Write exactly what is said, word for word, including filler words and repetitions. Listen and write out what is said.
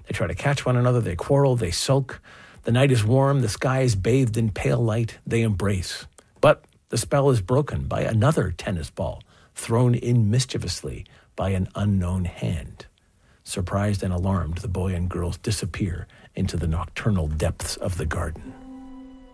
They try to catch one another. They quarrel. They sulk. The night is warm. The sky is bathed in pale light. They embrace. But the spell is broken by another tennis ball thrown in mischievously by an unknown hand. Surprised and alarmed, the boy and girls disappear into the nocturnal depths of the garden.